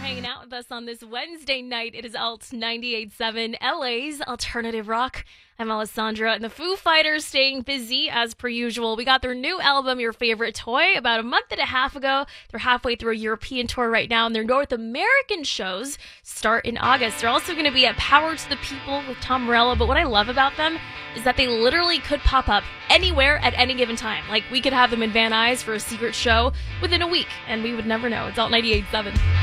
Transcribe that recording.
hanging out with us on this Wednesday night. It is Alt 98.7, LA's alternative rock. I'm Alessandra, and the Foo Fighters staying busy as per usual. We got their new album, Your Favorite Toy, about a month and a half ago. They're halfway through a European tour right now, and their North American shows start in August. They're also going to be at Power to the People with Tom Morello, but what I love about them is that they literally could pop up anywhere at any given time. Like, we could have them in Van Nuys for a secret show within a week, and we would never know. It's Alt 98.7.